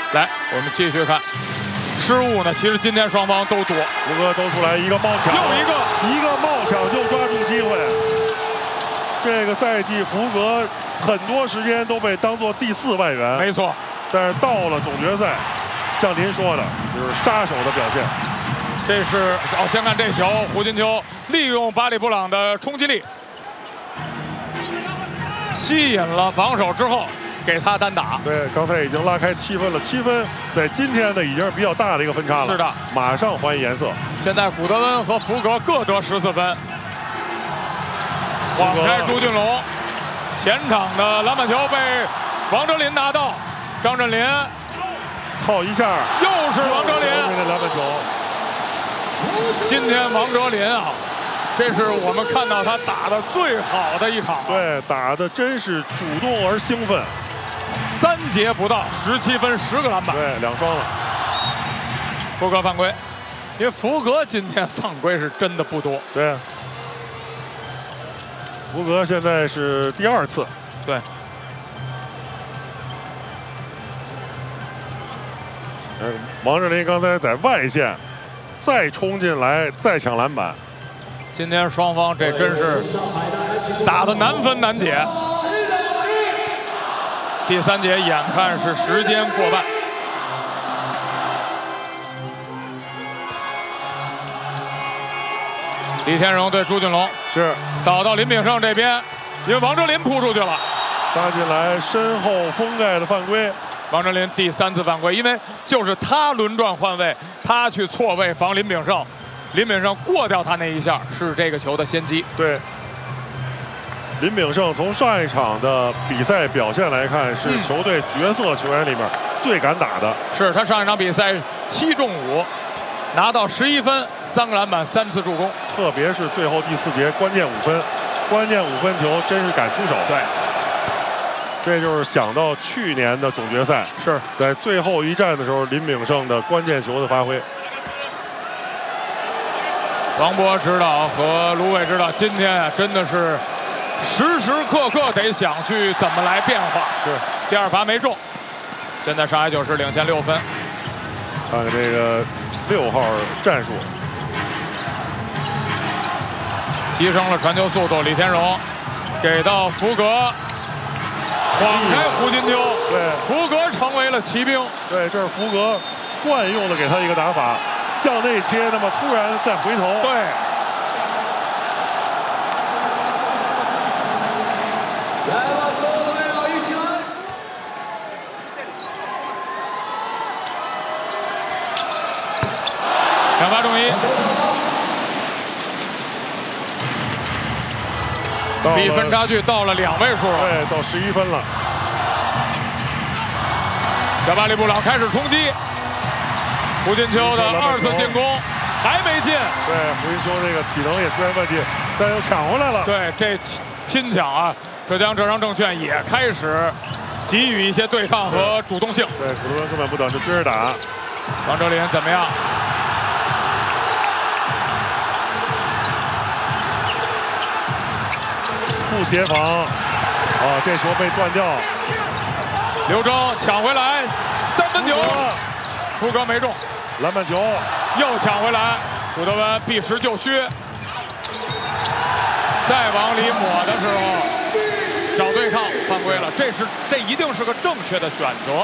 来，我们继续看失误呢。其实今天双方都多。 福哥都出来一个冒抢， 又一个冒抢就抓住机会。这个赛季福格很多时间都被当作第4外援， 没错。 但是到了总决赛，像您说的，就是杀手的表现。 这是先看这球，胡金秋利用巴里布朗的冲击力，吸引了防守之后，给他单打。 对，刚才已经拉开7分了，7分在今天呢已经是比较大的一个分差了。 是的， 马上还颜色。 现在古德温和福格各得14分。晃开朱俊龙，前场的篮板球被王哲林拿到，张镇麟靠一下， 又是王哲林的篮板球。 今天王哲林啊，这是我们看到他打的最好的一场。 对，打的真是主动而兴奋。 3节不到，17分10个篮板。 对，2双了。 福格犯规，因为福格今天犯规是真的不多。 对。福格现在是第2次。 对。 王哲林刚才在外线再冲进来，再抢篮板。 今天双方这真是打得难分难解。第3节眼看是时间过半。李天荣对朱俊龙是倒到林炳胜这边，因为王哲林扑出去了， 搭进来身后封盖的犯规。 王哲林第3次犯规，因为就是他轮转换位，他去错位防林炳胜，林炳胜过掉他那一下是这个球的先机。 对，林炳胜从上一场的比赛表现来看，是球队角色球员里面最敢打的。 是他上一场比赛7中5，拿到11分，3个篮板，3次助攻。 特别是最后第4节关键5分，关键5分球真是敢出手。 对。 这就是想到去年的总决赛， 是在最后一战的时候，林炳胜的关键球的发挥。 王博指导和卢伟指导，今天啊真的是时时刻刻得想去怎么来变化。 是， 第2罚没中，现在上海9是领先6分。 看看这个6号战术， 提升了传球速度。李天荣给到福格。晃开胡金秋， 对， 福格成为了骑兵。 对，这是福格惯用的给他一个打法，向内切，那么突然再回头。 对。2罚中1。比分差距到了2位数了， 对，到11分了。 小巴里布朗开始冲击，胡金秋的2次进攻还没进。 对，胡金秋这个体能也出现问题，但又抢回来了。 对，这拼抢啊，浙江浙商证券也开始给予一些对抗和主动性。 对，古德温根本不等，就追着打。 王哲林怎么样？ 不协防，这球被断掉。 刘铮抢回来，3分球，福格没中， 篮板球又抢回来，古德温避实就虚，再往里抹的时候找对抗犯规了，这一定是个正确的选择，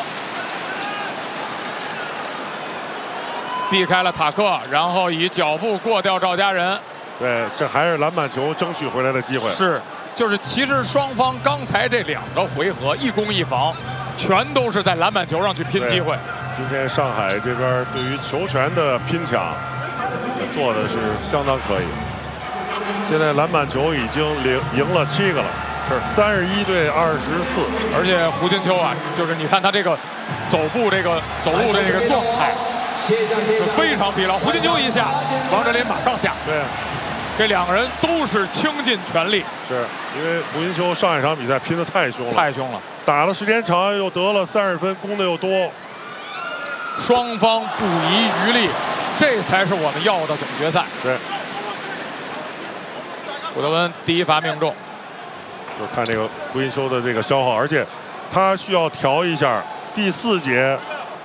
避开了塔克，然后以脚步过掉赵家人。 对，这还是篮板球争取回来的机会。 是。就是其实双方刚才这2个回合1攻1防，全都是在篮板球上去拼机会。 今天上海这边对于球权的拼抢做的是相当可以。现在篮板球已经赢了7个了，是31对24。 而且胡金秋啊，就是你看他这个走路的这个状态，非常疲劳。胡金秋一下，王哲林马上下。 对。 这2个人都是倾尽全力， 是因为胡金秋上一场比赛拼得太凶了， 太凶了， 打了时间长，又得了30分，攻的又多， 双方不遗余力，这才是我们要的总决赛。 对， 古德温第1罚命中， 就看这个胡金秋的这个消耗，而且他需要调一下第4节